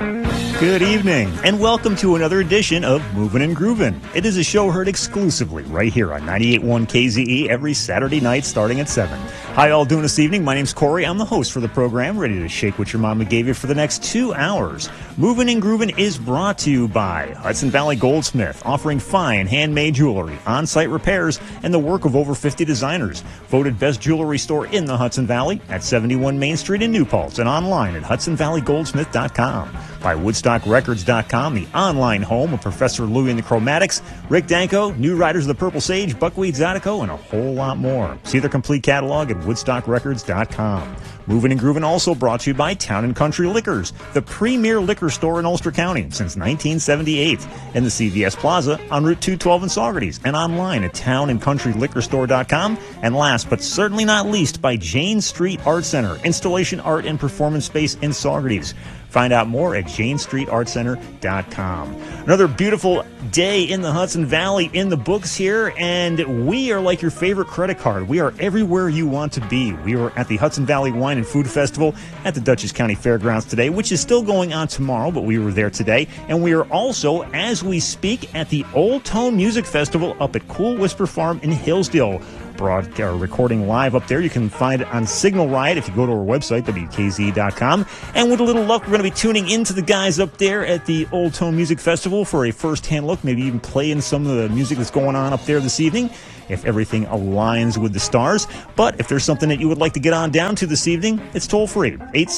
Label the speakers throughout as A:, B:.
A: Good evening, and welcome to another edition of Movin' and Groovin'. It is a show heard exclusively right here on 98.1 KZE every Saturday night starting at 7. How y'all doing this evening? My name's Corey. I'm the host for the program, ready to shake what your mama gave you for the next 2 hours. Movin' and Groovin' is brought to you by Hudson Valley Goldsmith, offering fine handmade jewelry, on-site repairs, and the work of over 50 designers. Voted best jewelry store in the Hudson Valley at 71 Main Street in New Paltz and online at HudsonValleyGoldsmith.com. By WoodstockRecords.com, the online home of Professor Louie and the Chromatics, Rick Danko, New Riders of the Purple Sage, Buckwheat Zydeco, and a whole lot more. See their complete catalog at WoodstockRecords.com. Moving and Groovin' also brought to you by Town & Country Liquors, the premier liquor store in Ulster County since 1978, in the CVS Plaza on Route 212 in Saugerties, and online at townandcountryliquorstore.com. And last but certainly not least, by Jane Street Art Center, installation art and performance space in Saugerties. Find out more at janestreetartcenter.com. Another beautiful day in the Hudson Valley in the books here, and we are like your favorite credit card. We are everywhere you want to be. We were at the Hudson Valley Wine and Food Festival at the Dutchess County Fairgrounds today, which is still going on tomorrow, but we were there today. And we are also, as we speak, at the Old Tone Music Festival up at Cool Whisper Farm in Hillsdale. Recording live up there. You can find it on Signal Riot if you go to our website, WKZ.com. And with a little luck, we're going to be tuning into the guys up there at the Old Tone Music Festival for a first-hand look, maybe even playing some of the music that's going on up there this evening, if everything aligns with the stars. But if there's something that you would like to get on down to this evening, it's toll-free,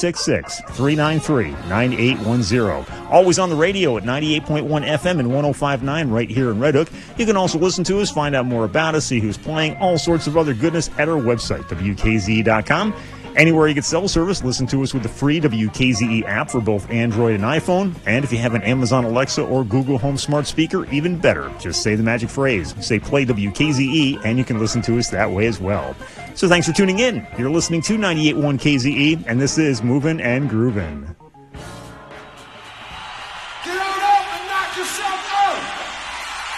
A: 866-393-9810. Always on the radio at 98.1 FM and 105.9 right here in Red Hook. You can also listen to us, find out more about us, see who's playing, all sorts of other goodness at our website, WKZ.com. Anywhere you get cell service, listen to us with the free WKZE app for both Android and iPhone. And if you have an Amazon Alexa or Google Home smart speaker, even better. Just say the magic phrase. Say play WKZE, and you can listen to us that way as well. So thanks for tuning in. You're listening to 98.1 KZE, and this is Movin' and Groovin'.
B: Get on up and knock yourself out!